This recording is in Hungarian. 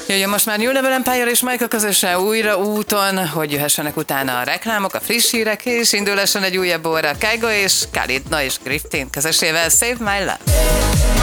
Jöjjön most már New Level Empire és Majka közösen újra úton, hogy jöhessenek utána a reklámok, a friss hírek, és indulhasson egy újabb óra Kygo és Khalid, és Griffin közösével Save My Love.